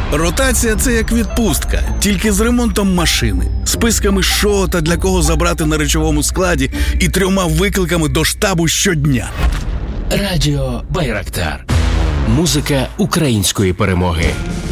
Ротація – це як відпустка, тільки з ремонтом машини, списками що та для кого забрати на речовому складі і 3 викликами до штабу щодня. Радіо Байрактар. Музика української перемоги.